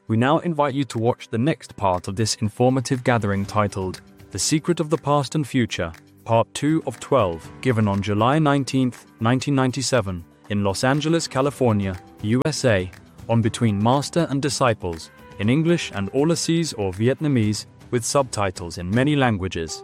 We now invite you to watch the next part of this informative gathering titled The Secret of the Past and Future, Part 2 of 12, given on July 19, 1997, in Los Angeles, California, USA, on Between Master and Disciples, in English and Aulacese or Vietnamese, with subtitles in many languages.